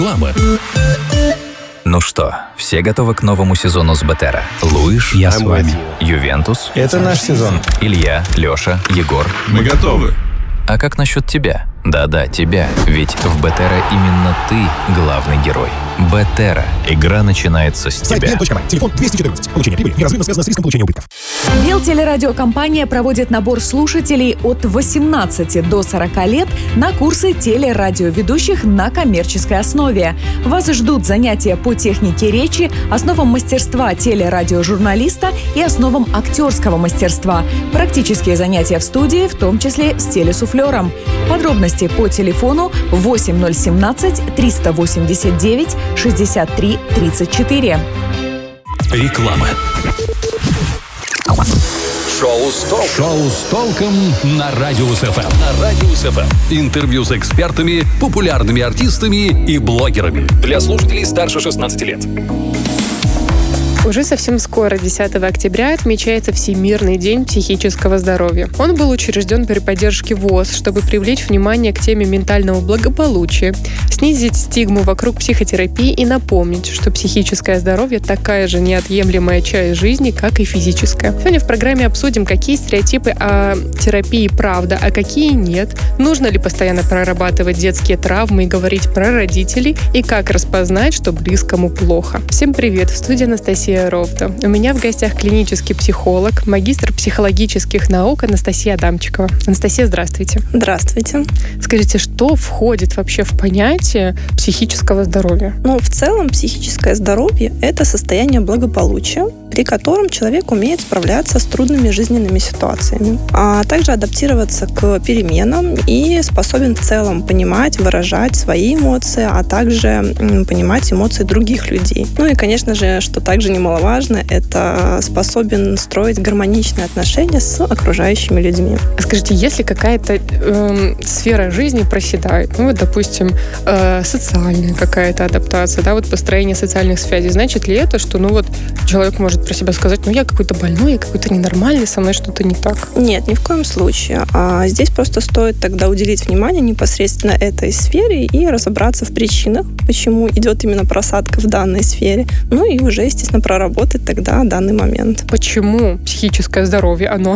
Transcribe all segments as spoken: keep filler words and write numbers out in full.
Реклама. Ну что, все готовы к новому сезону с Бетера? Луиш, Я с вами. Ювентус, Это наш сезон. Илья, Леша, Егор. Мы готовы. А как насчет тебя? Да-да, тебя. Ведь в Бетера именно ты главный герой. Бетера. Игра начинается с Сайт тебя. би эн точка май. Телефон двести четырнадцать. Получение прибыли неразрывно связано с риском получения убытков. Белтелерадиокомпания проводит набор слушателей от восемнадцати до сорока лет на курсы телерадиоведущих на коммерческой основе. Вас ждут занятия по технике речи, основам мастерства телерадиожурналиста и основам актерского мастерства. Практические занятия в студии, в том числе с телесуфлером. Подробности по телефону восемь ноль один семь триста восемьдесят девять шестьдесят три тридцать четыре. Реклама. Шоу с толком. Шоу с толком на Радиус эф эм. На Радиус эф эм. Интервью с экспертами, популярными артистами и блогерами. Для слушателей старше шестнадцати лет. Уже совсем скоро, десятого октября, отмечается Всемирный день психического здоровья. Он был учрежден при поддержке ВОЗ, чтобы привлечь внимание к теме ментального благополучия, снизить стигму вокруг психотерапии и напомнить, что психическое здоровье такая же неотъемлемая часть жизни, как и физическая. Сегодня в программе обсудим, какие стереотипы о терапии правда, а какие нет, нужно ли постоянно прорабатывать детские травмы и говорить про родителей, и как распознать, что близкому плохо. Всем привет! В студии Анастасия Ровда. У меня в гостях клинический психолог, магистр психологических наук Анастасия Адамчикова. Анастасия, здравствуйте. Здравствуйте. Скажите, что входит вообще в понятие психического здоровья? Ну, в целом, психическое здоровье – это состояние благополучия, при котором человек умеет справляться с трудными жизненными ситуациями, а также адаптироваться к переменам и способен в целом понимать, выражать свои эмоции, а также понимать эмоции других людей. Ну и, конечно же, что также немаловажно, это способен строить гармоничные отношения с окружающими людьми. Скажите, если какая-то э, сфера жизни проседает, ну вот, допустим, э, социальная какая-то адаптация, да, вот построение социальных связей, значит ли это, что, ну вот, человек может про себя сказать, ну я какой-то больной, я какой-то ненормальный, со мной что-то не так? Нет, ни в коем случае. А здесь просто стоит тогда уделить внимание непосредственно этой сфере и разобраться в причинах, почему идет именно просадка в данной сфере, ну и уже, естественно, проработать тогда данный момент. Почему психическое здоровье, оно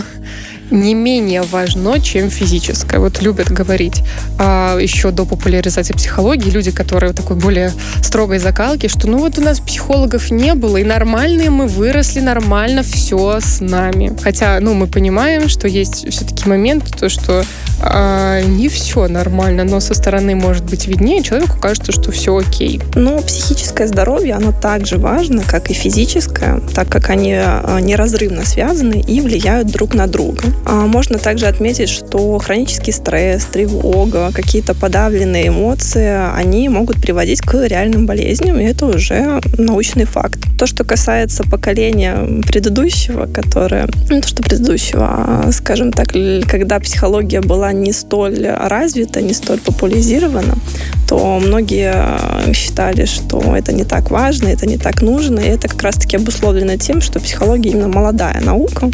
не менее важно, чем физическое? Вот любят говорить а еще до популяризации психологии люди, которые в такой более строгой закалке, что ну вот у нас психологов не было, и нормальные мы выросли, нормально все с нами. Хотя, ну, мы понимаем, что есть все-таки момент, то, что а, не все нормально, но со стороны может быть виднее, человеку кажется, что все окей. Но психическое здоровье, оно также важно, как и физическое, так как они неразрывно связаны и влияют друг на друга. Можно также отметить, что хронический стресс, тревога, какие-то подавленные эмоции, они могут приводить к реальным болезням, и это уже научный факт. То, что касается поколения предыдущего, которое, ну, то, что предыдущего, скажем так, когда психология была не столь развита, не столь популяризирована, то многие считали, что это не так важно, это не так нужно, и это как раз-таки обусловлено тем, что психология именно молодая наука,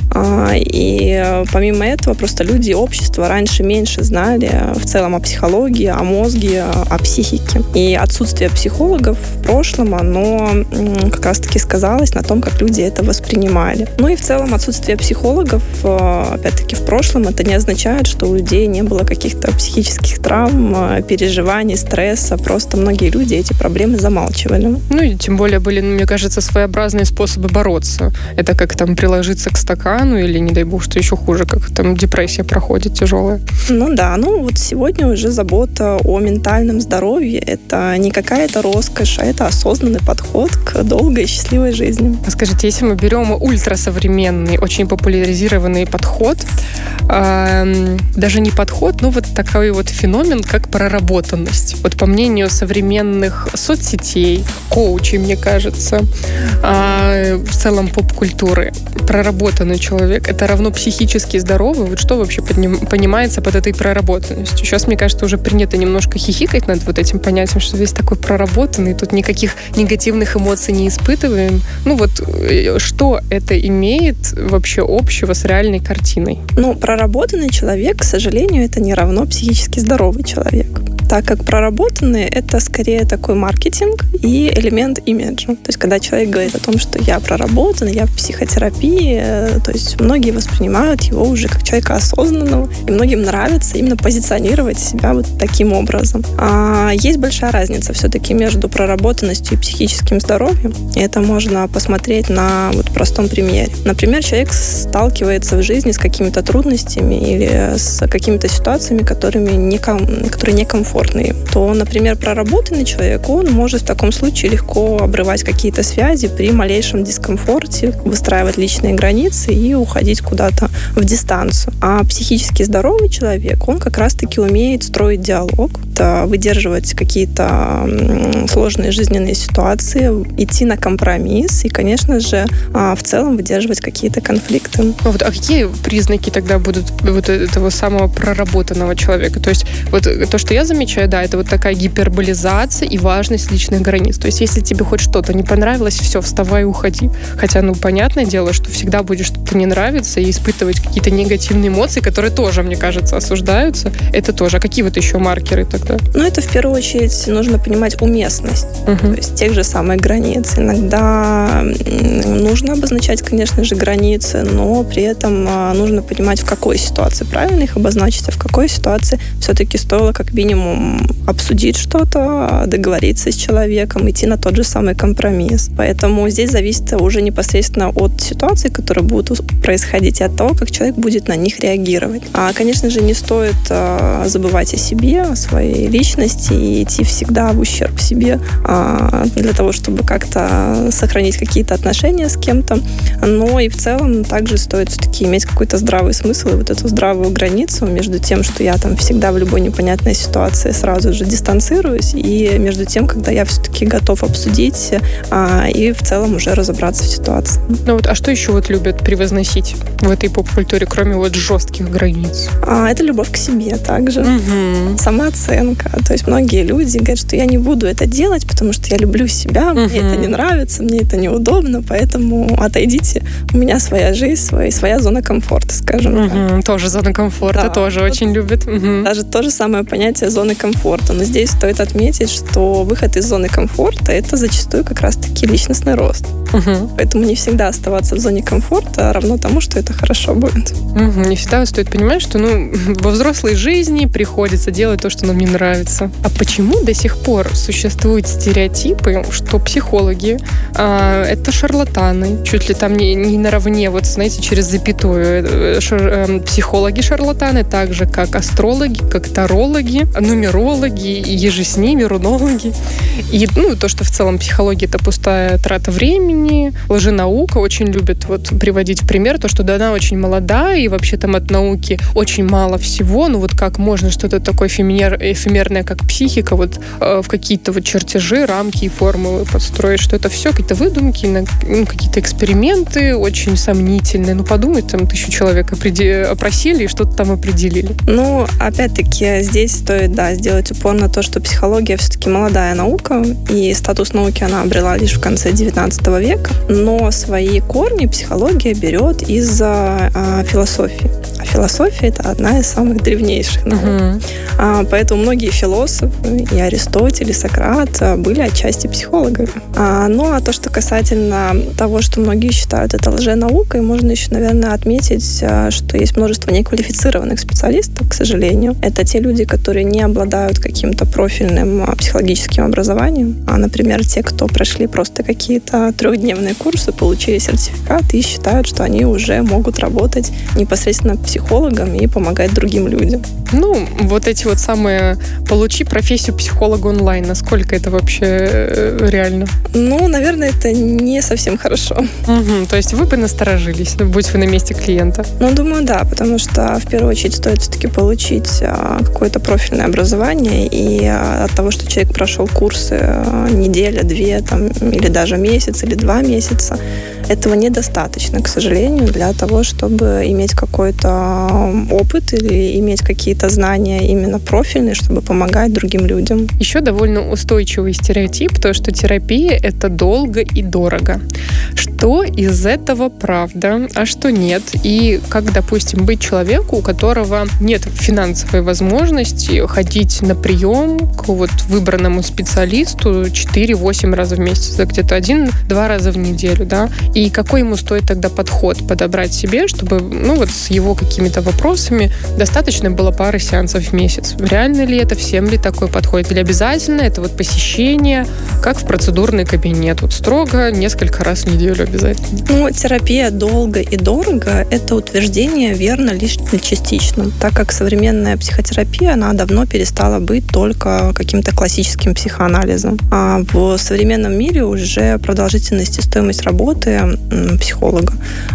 и помимо этого просто люди и общество раньше меньше знали в целом о психологии, о мозге, о психике. И отсутствие психологов в прошлом, оно как раз-таки сказалось на том, как люди это воспринимали. Ну и в целом отсутствие психологов, опять-таки, в прошлом, это не означает, что у людей не было каких-то психических травм, переживаний, стресса. Просто многие люди эти проблемы замалчивали. Ну и тем более были, мне кажется, своеобразные способы бороться. Это как там приложиться к стакану или, не дай бог, что еще хуже, как там депрессия проходит тяжелая. Ну да, ну вот сегодня уже забота о ментальном здоровье – это не какая-то роскошь, а это осознанный подход к долгой и счастливой жизни. Скажите, если мы берем ультрасовременный, очень популяризированный подход, э, даже не подход, но вот такой вот феномен, как проработанность. Вот по мнению современных соцсетей, коучей, мне кажется, э, в целом поп-культуры, проработанный человек – это равно психически здоровый. Вот что вообще подним, понимается под этой проработанностью? Сейчас, мне кажется, уже принято немножко хихикать над вот этим понятием, что весь такой проработанный, тут никаких негативных эмоций не испытываем. Ну вот, что это имеет вообще общего с реальной картиной? Ну, проработанный человек, к сожалению, это не равно психически здоровый человек. Так как проработанные — это скорее такой маркетинг и элемент имиджа. То есть, когда человек говорит о том, что я проработанный, я в психотерапии, то есть многие воспринимают его уже как человека осознанного, и многим нравится именно позиционировать себя вот таким образом. А есть большая разница все-таки между проработанностью и психическим здоровьем. И это можно посмотреть на вот простом примере. Например, человек сталкивается в жизни с какими-то трудностями или с какими-то ситуациями, которыми неком, которые некомфортны. То, например, проработанный человек, он может в таком случае легко обрывать какие-то связи при малейшем дискомфорте, выстраивать личные границы и уходить куда-то в дистанцию. А психически здоровый человек, он как раз-таки умеет строить диалог, выдерживать какие-то сложные жизненные ситуации, идти на компромисс и, конечно же, в целом выдерживать какие-то конфликты. Вот, а какие признаки тогда будут вот этого самого проработанного человека? То есть вот то, что я замечаю, да, это вот такая гиперболизация и важность личных границ. То есть если тебе хоть что-то не понравилось, все, вставай и уходи. Хотя, ну, понятное дело, что всегда будет что-то не нравиться и испытывать какие-то негативные эмоции, которые тоже, мне кажется, осуждаются. Это тоже. А какие вот еще маркеры тогда? Ну, это в первую очередь нужно понимать уместность, uh-huh. то есть тех же самых границ. Иногда нужно обозначать, конечно же, границы, но при этом нужно понимать, в какой ситуации правильно их обозначить, а в какой ситуации все-таки стоило как минимум обсудить что-то, договориться с человеком, идти на тот же самый компромисс. Поэтому здесь зависит уже непосредственно от ситуации, которые будут происходить, и от того, как человек будет на них реагировать. А, конечно же, не стоит а, забывать о себе, о своей личности и идти всегда в ущерб себе а, для того, чтобы как-то сохранить какие-то отношения с кем-то. Но и в целом также стоит все-таки иметь какой-то здравый смысл и вот эту здравую границу между тем, что я там всегда в любой непонятной ситуации сразу же дистанцируюсь, и между тем, когда я все-таки готов обсудить а, и в целом уже разобраться в ситуации. Ну вот, а что еще вот любят превозносить в этой поп-культуре, кроме вот жестких границ? А, это любовь к себе также. Угу. Самооценка. То есть многие люди говорят, что я не буду это делать, потому что я люблю себя, мне uh-huh. это не нравится, мне это неудобно, поэтому отойдите. У меня своя жизнь, своя, своя зона комфорта, скажем uh-huh. так. Тоже зона комфорта, да, тоже вот очень любят. Uh-huh. Даже то же самое понятие зоны комфорта. Но здесь стоит отметить, что выход из зоны комфорта — это зачастую как раз-таки личностный рост. Uh-huh. Поэтому не всегда оставаться в зоне комфорта равно тому, что это хорошо будет. Uh-huh. Не всегда стоит понимать, что ну, во взрослой жизни приходится делать то, что нам не нравится. А почему до сих пор существуют стереотипы, что психологи а, это шарлатаны, чуть ли там не, не наравне, вот знаете, через запятую. Шар, психологи шарлатаны, так же как астрологи, как тарологи, нумерологи, и еже с ними, рунологи. И ну, то, что в целом психология — это пустая трата времени, лженаука, очень любят вот приводить в пример то, что да, она очень молодая, и вообще там от науки очень мало всего, ну вот как можно что-то такое эфемер, эфемерное, как психика, вот э, в какие-то вот чертежи, рамки и формулы подстроить, что это все какие-то выдумки, ну, какие-то эксперименты очень сомнительные. Ну, подумай, там тысячу человек определ... опросили и что-то там определили. Ну, опять-таки, здесь стоит, да, сделать упор на то, что психология все-таки молодая наука, и статус науки она обрела лишь в конце девятнадцатого века, но свои корни психология берет из э, философии. А философия — это одна из самых древнейших наук. Uh-huh. А, поэтому многие философы, и Аристотель, и Сократ, были отчасти психологами. А, ну, а то, что касательно того, что многие считают это лженаукой, можно еще, наверное, отметить, что есть множество неквалифицированных специалистов, к сожалению. Это те люди, которые не обладают каким-то профильным психологическим образованием. А, например, те, кто прошли просто какие-то трехдневные курсы, получили сертификат и считают, что они уже могут работать непосредственно психологом и помогать другим людям. Ну, вот эти вот самые «получи профессию психолога онлайн», насколько это вообще реально? Ну, наверное, это не совсем хорошо. Угу, то есть вы бы насторожились, будь вы на месте клиента? Ну, думаю, да, потому что в первую очередь стоит все-таки получить какое-то профильное образование, и от того, что человек прошел курсы неделя, две, там, или даже месяц, или два месяца, этого недостаточно, к сожалению, для того, чтобы иметь какой-то опыт или иметь какие-то знания именно профильные, чтобы помогать другим людям. Еще довольно устойчивый стереотип, то, что терапия — это долго и дорого. что из этого правда, а что нет? И как, допустим, быть человеку, у которого нет финансовой возможности ходить на прием к вот выбранному специалисту четыре-восемь раза в месяц, да, где-то один-два раза в неделю, да? И какой ему стоит тогда подход подобрать себе, чтобы, ну, вот с его какими-то вопросами достаточно было пары сеансов в месяц? Реально ли это? Всем ли такой подходит? Или обязательно это вот посещение, как в процедурный кабинет? Вот строго несколько раз в неделю обязательно. Ну, терапия долго и дорого – это утверждение верно лишь частично, так как современная психотерапия, она давно перестала быть только каким-то классическим психоанализом. А в современном мире уже продолжительность и стоимость работы психолога,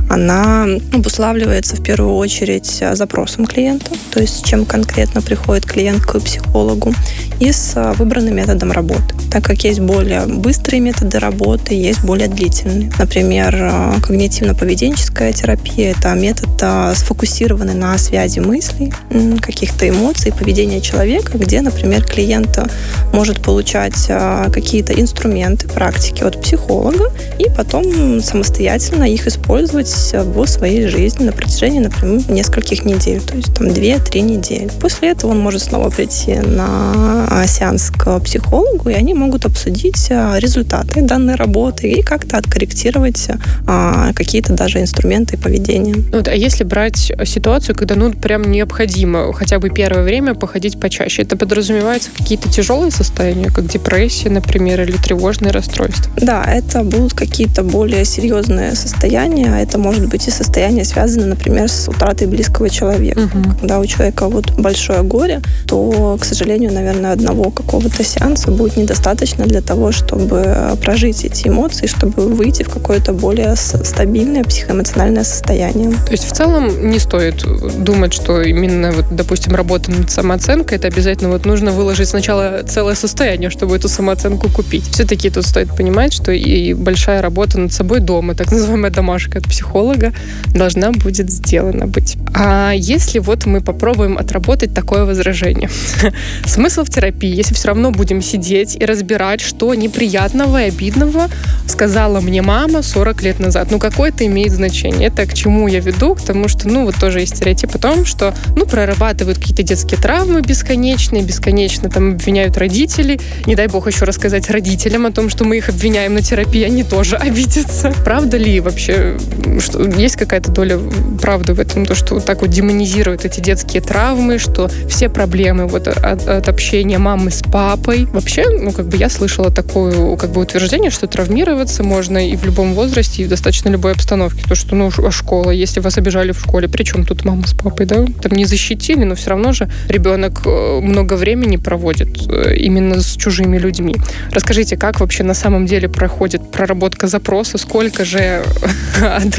она обуславливается в первую очередь запросом клиента, то есть с чем конкретно приходит клиент к психологу, и с выбранным методом работы. Так как есть более быстрые методы работы, есть более длительные. Например, когнитивно-поведенческая терапия – это метод, сфокусированный на связи мыслей, каких-то эмоций, поведения человека, где, например, клиент может получать какие-то инструменты, практики от психолога и потом самостоятельно их использовать в своей жизни на протяжении, например, нескольких недель, то есть там две-три недели. После этого он может снова прийти на сеанс к психологу, и они могут обсудить результаты данной работы и как-то откорректировать а, какие-то даже инструменты поведения. Вот, а если брать ситуацию, когда ну прям необходимо хотя бы первое время походить почаще, это подразумевается какие-то тяжелые состояния, как депрессия, например, или тревожные расстройства? Да, это будут какие-то более серьезные состояния. Это может быть и состояние, связанное, например, с утратой близкого человека. Угу. Когда у человека вот большое горе, то, к сожалению, наверное, одного какого-то сеанса будет недостаточно для того, чтобы прожить эти эмоции, чтобы выйти в какое-то более стабильное психоэмоциональное состояние. То есть в целом не стоит думать, что именно, вот, допустим, работа над самооценкой, это обязательно вот нужно выложить сначала целое состояние, чтобы эту самооценку купить. Все-таки тут стоит понимать, что и большая работа над собой дома, так называемая домашка от психолога, должна будет сделана быть. А если вот мы попробуем отработать такое возражение? Смысл в терапии, если все равно будем сидеть и разбирать, что неприятного и обидного сказала мне мама сорок лет назад. Ну, какое это имеет значение? Это к чему я веду? К тому, что, ну, вот тоже есть стереотип о том, что, ну, прорабатывают какие-то детские травмы бесконечные, бесконечно там обвиняют родителей. Не дай бог еще рассказать родителям о том, что мы их обвиняем на терапии, они тоже обидятся. Правда ли вообще, что есть какая-то доля правды в этом, то, что вот так вот демонизируют эти детские травмы, что все проблемы вот от, от общения мамы с папой. Вообще, ну, как бы я слышала такое, как бы, утверждение, что травмироваться можно и в любом возрасте, и в достаточно любой обстановке. То, что, ну, а школа, если вас обижали в школе, при чем тут мама с папой, да? Там не защитили, но все равно же ребенок много времени проводит именно с чужими людьми. Расскажите, как вообще на самом деле проходит проработка запроса, сколько же от